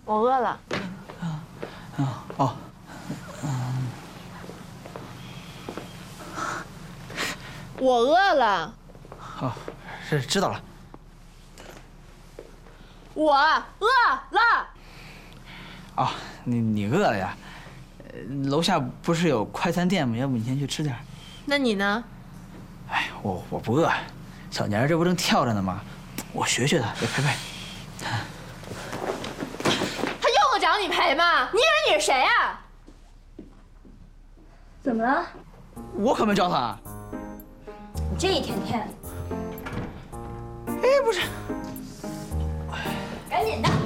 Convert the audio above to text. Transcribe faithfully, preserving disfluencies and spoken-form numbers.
我饿了。 啊啊哦，嗯， 我饿了。 哦，是知道了。 我饿了。 哦，你你饿了呀？呃，楼下不是有快餐店吗？要不你先去吃点。 那你呢？ 哎，我我不饿，小年儿这不正跳着呢吗？我学学他，给陪陪。 他用得着你陪吗？你以为你是谁啊？ 怎么了？ 我可没教他。 你这一天天…… 哎，不是， 赶紧的。